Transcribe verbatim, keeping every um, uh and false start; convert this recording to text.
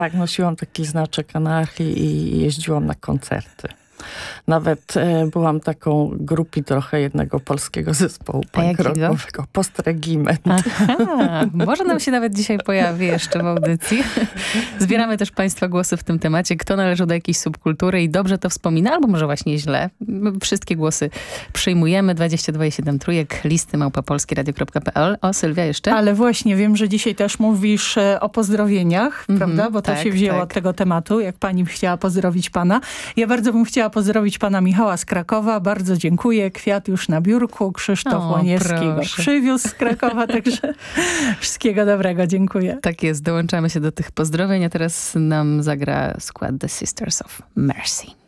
Tak, nosiłam taki znaczek anarchii i jeździłam na koncerty. Nawet e, byłam taką grupie trochę jednego polskiego zespołu punk rockowego, Postregiment. Aha, może nam się nawet dzisiaj pojawi jeszcze w audycji. Zbieramy też Państwa głosy w tym temacie. Kto należy do jakiejś subkultury i dobrze to wspomina, albo może właśnie źle. My wszystkie głosy przyjmujemy. dwadzieścia dwa i siedem trójek, listy małpa polskieradio kropka p l. O, Sylwia jeszcze? Ale właśnie, wiem, że dzisiaj też mówisz o pozdrowieniach, mm-hmm, prawda? Bo to tak, się wzięło tak. od tego tematu, jak pani chciała pozdrowić pana. Ja bardzo bym chciała pozdrowić pana Michała z Krakowa. Bardzo dziękuję. Kwiat już na biurku. Krzysztof O, Łaniewski go proszę. przywiózł z Krakowa, także wszystkiego dobrego. Dziękuję. Tak jest, dołączamy się do tych pozdrowień, a teraz nam zagra skład The Sisters of Mercy.